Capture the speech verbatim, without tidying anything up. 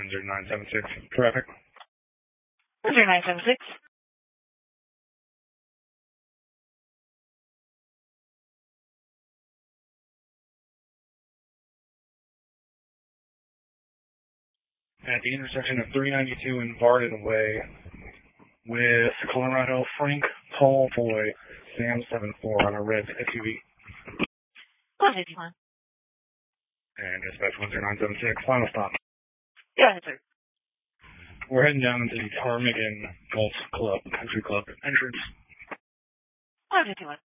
zero nine seven six. Traffic. zero nine seven six. At the intersection of three ninety-two and Varden Way with Colorado Frank Paul Boy, Sam seven four on a red S U V. one fifty-one. And dispatch one zero nine seven six, final stop. Go ahead, sir. We're heading down into the Ptarmigan Golf Club, Country Club entrance. one fifty-one.